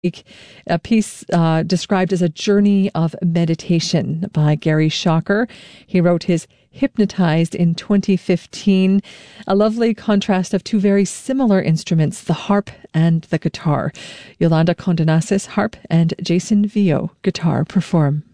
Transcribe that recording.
a piece described as a journey of meditation by Gary Shocker. He wrote his Hypnotized in 2015, a lovely contrast of two very similar instruments, the harp and the guitar. Yolanda Condonasis, harp, and Jason Vio, guitar, perform.